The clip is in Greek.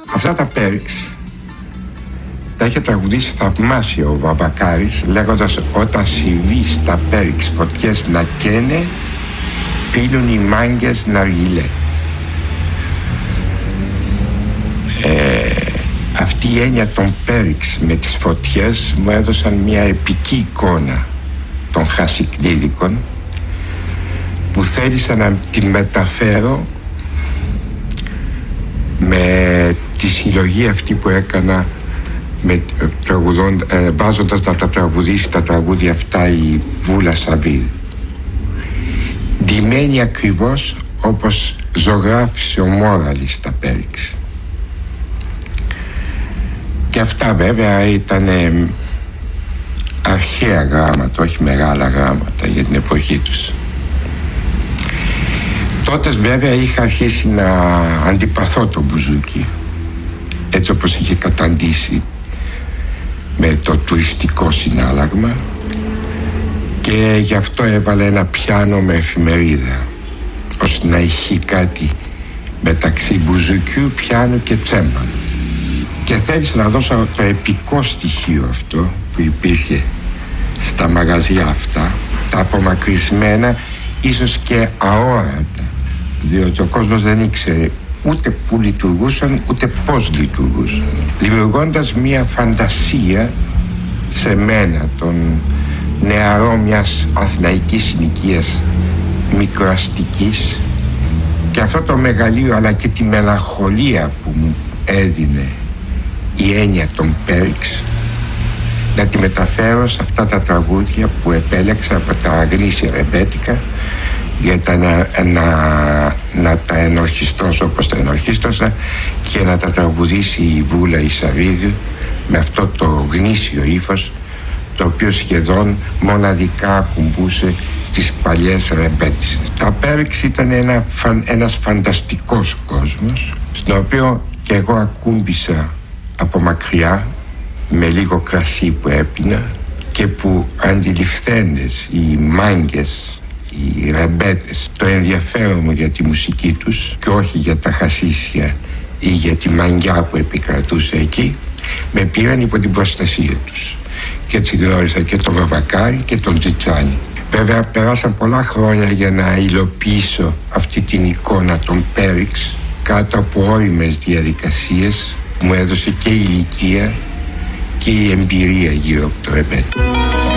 Αυτά τα Πέριξ τα είχε τραγουδήσει θαυμάσια ο Βαβακάρης, λέγοντας όταν συμβεί στα Πέριξ φωτιές να καίνε, πίνουν οι μάγκες ναργιλέ. Αυτή η έννοια των Πέριξ με τις φωτιές μου έδωσαν μια επική εικόνα των χασικλίδικων που θέλησα να την μεταφέρω με τη συλλογή αυτή που έκανα βάζοντας να τα τραγουδήσει τα τραγούδια αυτά η Βούλα Σαββίδη, ντυμένη ακριβώς όπως ζωγράφισε ο Μόραλης στα Πέριξ. Και αυτά βέβαια ήταν αρχαία γράμματα, όχι μεγάλα γράμματα για την εποχή τους. Τότε βέβαια είχα αρχίσει να αντιπαθώ τον Μπουζούκι, έτσι όπως είχε καταντήσει με το τουριστικό συνάλλαγμα, και γι' αυτό έβαλε ένα πιάνο με εφημερίδα, ώστε να έχει κάτι μεταξύ μπουζουκιού, πιάνου και τσέμπανου. Και θέλησα να δώσω το επικό στοιχείο αυτό που υπήρχε στα μαγαζιά αυτά, τα απομακρυσμένα, ίσως και αόρατα, διότι ο κόσμος δεν ήξερε ούτε που λειτουργούσαν ούτε πώς λειτουργούσαν, δημιουργώντας μια φαντασία σε μένα, τον νεαρό μιας αθηναϊκής συνοικίας μικροαστικής, και αυτό το μεγαλείο αλλά και τη μελαγχολία που μου έδινε η έννοια των Πέριξ, να τη μεταφέρω σε αυτά τα τραγούδια που επέλεξα από τα γνήσια ρεμπέτικα, για να τα ενορχιστρώσω όπως τα ενορχίστρωσα και να τα τραγουδήσει η Βούλα η Σαββίδη με αυτό το γνήσιο ύφος, το οποίο σχεδόν μοναδικά ακουμπούσε στις παλιές ρεμπέτισες. Τα Πέριξ ήταν ένας φανταστικός κόσμος, στον οποίο και εγώ ακούμπησα από μακριά με λίγο κρασί που έπινα, και που αντιληφθέντες οι μάγκες, οι ρεμπέτες, το ενδιαφέρον μου για τη μουσική τους και όχι για τα χασίσια ή για τη μαγκιά που επικρατούσε εκεί, με πήραν υπό την προστασία τους, και έτσι γνώρισα και τον Βαβακάρη και τον Τζιτσάνη. Βέβαια περάσαν πολλά χρόνια για να υλοποιήσω αυτή την εικόνα των Πέριξ κάτω από όριμες διαδικασίες που μου έδωσε και η ηλικία και η εμπειρία γύρω από το ρεμπέτι.